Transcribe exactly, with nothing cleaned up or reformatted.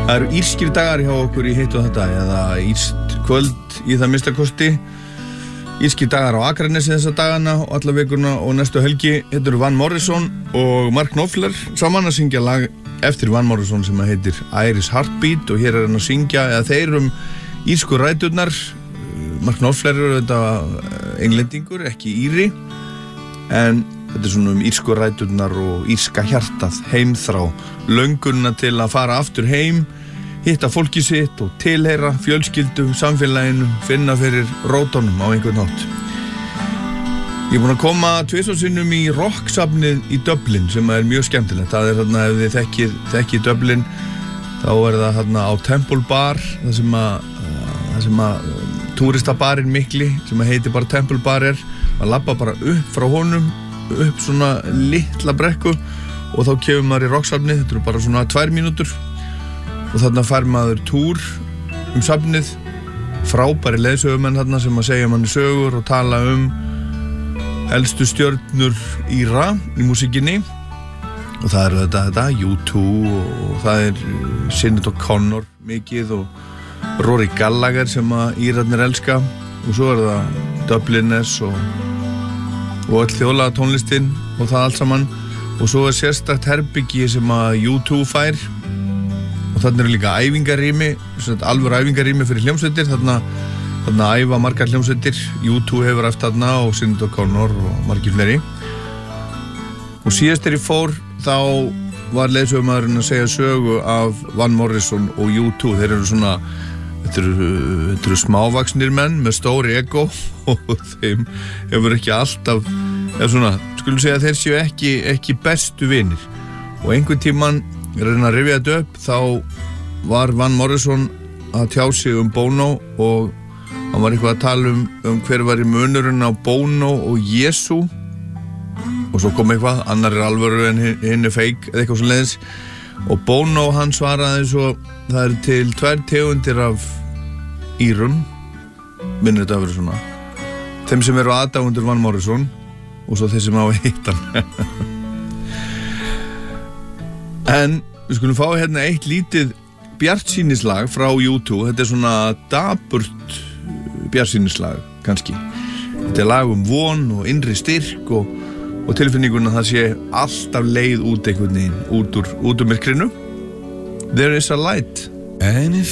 Það eru írskir dagar hjá okkur í Hitt og þetta, eða írst kvöld í það minnstakosti. Írskir dagar á Akranesi þessa dagana og alla vikuna og næstu helgi. Þetta eru Van Morrison og Mark Knopfler saman að syngja lag eftir Van Morrison sem heitir Irish Heartbeat, og hér er hann að syngja, eða þeir um írsku ræturnar. Mark Knopfler eru þetta englendingur, ekki íri, en þetta er svona um írsku ræturnar og írska hjartað, heimþrá, löngunna til að fara aftur heim, hitta fólki sitt og tilheyra fjölskyldu, samfélaginu, finna fyrir rótunum á einhvern nátt. Ég er búinn að koma tvisvar sinnum í rocksafnið í Dublin sem er mjög skemmtilegt. Það er þarna, ef þið þekkið, þekkið Dublin, þá er það þarna á Temple Bar, það sem að, það sem að túristabarinn mikli, sem að heitir bara Temple Bar er, að labba bara upp frá honum, upp svona litla brekku og þá kemur maður í rocksafnið. Þetta eru bara svona tvær mínútur og þarna fær maður túr um safnið, frábæri leiðsögumenn þarna sem að segja manni sögur og tala um helstu stjörnur Íra í músíkinni, og það eru þetta, þetta U two og það er Sinead O'Connor mikið og Rory Gallagher sem að Írarnir elska, og svo er það Dubliners og, og öll þjóðlaga tónlistin og það allt saman, og svo er sérstakt herbyggi sem að U two fær. Og þarna eru líka æfingarými, alvöru æfingarými fyrir hljómsveitir, þarna, þarna æfa margar hljómsveitir, U two hefur eftir þarna og Sinead O'Connor og margir fleiri. Og síðast þegar ég fór, þá var leiðsögumaðurinn að segja sögu af Van Morrison og U two. Þeir eru svona, þetta eru, þetta eru smávaxnir menn með stóri ego og þeim hefur ekki alltaf, eða svona, skulum segja að þeir séu ekki, ekki bestu vinir. Og einhvern tímann, ég reyna að rifja þetta upp, þá var Van Morrison að tjá sig um Bono og hann var eitthvað að tala um, um hver var í munurinn á Bono og Jesú, og svo kom eitthvað, annar er alvöru en hinn er fake eða eitthvað svo leiðis, og Bono hann svaraði svo, það eru til tvær tegundir af Írum, minnir þetta að vera svona, þeim sem eru aðdáendur Van Morrison og svo þeir sem á að hitta hann. En við skulum fá hérna eitt lítið bjartsýnislag frá U two. Þetta er svona dapurt bjartsýnislag, kannski. Þetta er lag um von og innri styrk og, og tilfinningun að það sé alltaf leið út einhvern veginn, út úr, út úr myrkrinu. There is a light.